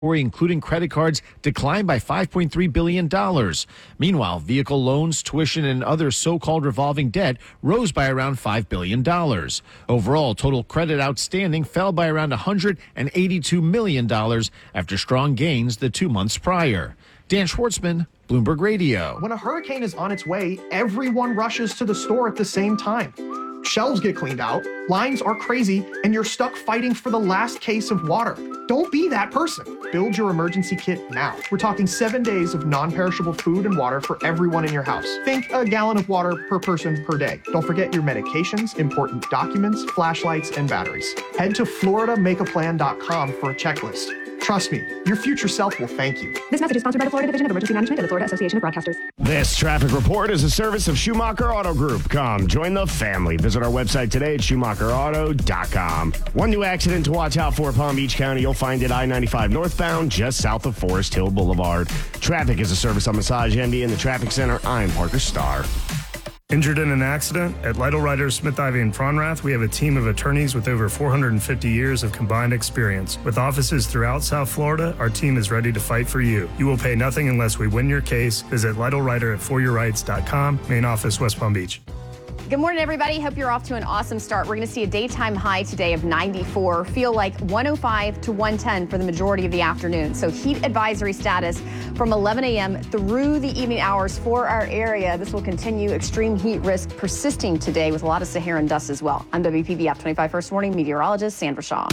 including credit cards, declined by $5.3 billion. Meanwhile, vehicle loans, tuition, and other so-called revolving debt rose by around $5 billion. Overall, total credit outstanding fell by around $182 million after strong gains the 2 months prior. Dan Schwartzman, Bloomberg Radio. When a hurricane is on its way, everyone rushes to the store at the same time. Shelves get cleaned out, lines are crazy, and you're stuck fighting for the last case of water. Don't be that person. Build your emergency kit now. We're talking 7 days of non-perishable food and water for everyone in your house. Think a gallon of water per person per day. Don't forget your medications, important documents, flashlights, and batteries. Head to FloridaMakeAPlan.com for a checklist. Trust me, your future self will thank you. This message is sponsored by the Florida Division of Emergency Management and the Florida Association of Broadcasters. This traffic report is a service of Schumacher Auto Group. Come, join the family. Visit our website today at SchumacherAuto.com. One new accident to watch out for Palm Beach County. You'll find it I-95 northbound just south of Forest Hill Boulevard. Traffic is a service on Massage Envy in the Traffic Center. I'm Parker Starr. Injured in an accident? At Lytle Writers, Smith, Ivy, and Fronrath, we have a team of attorneys with over 450 years of combined experience. With offices throughout South Florida, our team is ready to fight for you. You will pay nothing unless we win your case. Visit LytleWriter at foryourrights.com. Main office, West Palm Beach. Good morning, everybody. Hope you're off to an awesome start. We're going to see a daytime high today of 94. Feel like 105 to 110 for the majority of the afternoon. So heat advisory status from 11 a.m. through the evening hours for our area. This will continue. Extreme heat risk persisting today with a lot of Saharan dust as well. I'm WPBF 25 First Warning meteorologist Sandra Shaw.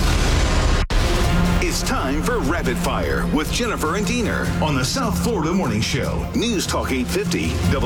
It's time for Rapid Fire with Jennifer and Diener on the South Florida Morning Show. News Talk 850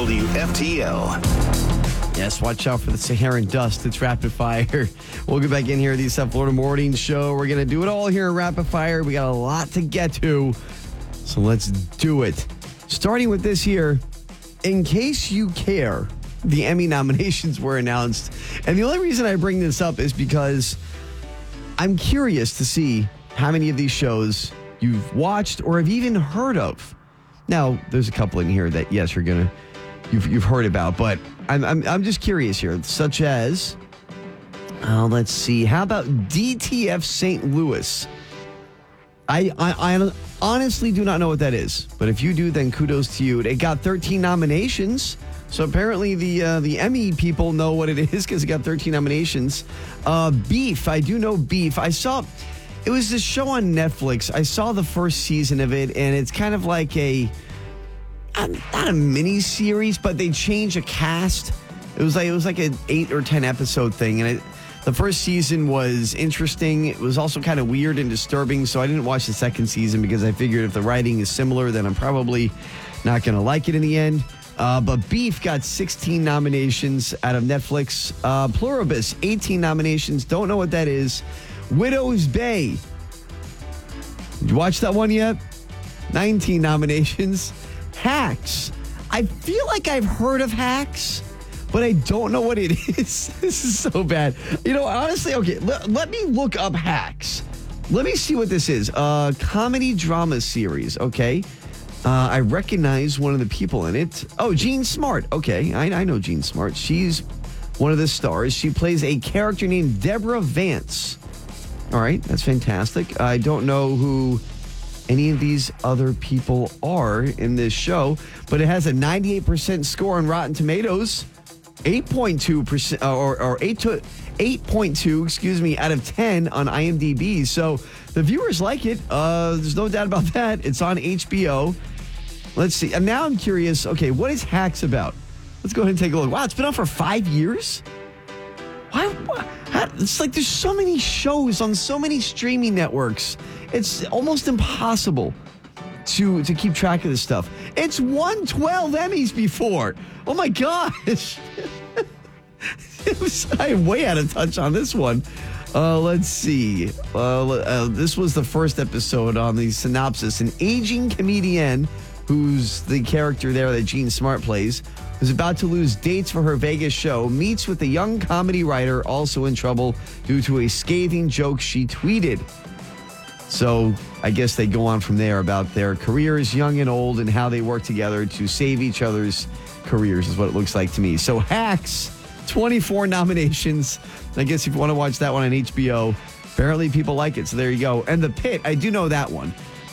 WFTL. Yes, watch out for the Saharan dust. It's Rapid Fire. We'll get back in here at the South Florida Morning Show. We're going to do it all here in Rapid Fire. We got a lot to get to, so let's do it. Starting with this here, in case you care, the Emmy nominations were announced. And the only reason I bring this up is because I'm curious to see how many of these shows you've watched or have even heard of. Now, there's a couple in here that, yes, you've heard about, but I'm just curious here, such as, let's see, how about DTF St. Louis? I honestly do not know what that is, but if you do, then kudos to you. It got 13 nominations, so apparently the Emmy people know what it is because it got 13 nominations. Beef, I do know Beef. It was this show on Netflix. I saw the first season of it, and it's kind of like not a mini series, but they changed a cast. It was like an 8 or 10 episode thing, and the first season was interesting. It was also kind of weird and disturbing, so I didn't watch the second season because I figured if the writing is similar, then I'm probably not going to like it in the end. But Beef got 16 nominations out of Netflix. Pluribus, 18 nominations. Don't know what that is. Widow's Bay. Did you watch that one yet? 19 nominations. Hacks. I feel like I've heard of Hacks, but I don't know what it is. This is so bad. Honestly, okay, let me look up Hacks. Let me see what this is. Comedy drama series, okay. I recognize one of the people in it. Oh, Jean Smart. Okay, I know Jean Smart. She's one of the stars. She plays a character named Deborah Vance. All right, that's fantastic. I don't know who any of these other people are in this show, but it has a 98% score on Rotten Tomatoes, 8.2% or 8.2, out of 10 on IMDb. So the viewers like it. There's no doubt about that. It's on HBO. Let's see. And now I'm curious. Okay, what is Hacks about? Let's go ahead and take a look. Wow, it's been on for 5 years. Why? It's like there's so many shows on so many streaming networks. It's almost impossible to keep track of this stuff. It's won 12 Emmys before. Oh, my gosh. I'm way out of touch on this one. Let's see. This was the first episode on the synopsis. An aging comedian, who's the character there that Jean Smart plays, who's about to lose dates for her Vegas show, meets with a young comedy writer also in trouble due to a scathing joke she tweeted. So I guess they go on from there about their careers, young and old, and how they work together to save each other's careers is what it looks like to me. So Hacks, 24 nominations. I guess if you want to watch that one on HBO, apparently people like it. So there you go. And The Pit, I do know that one.